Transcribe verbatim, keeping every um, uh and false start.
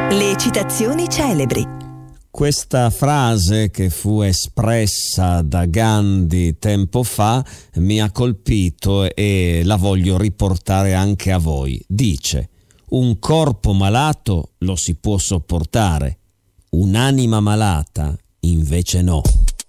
Le citazioni celebri. Questa frase, che fu espressa da Gandhi tempo fa, mi ha colpito e la voglio riportare anche a voi. Dice: un corpo malato lo si può sopportare, un'anima malata invece no.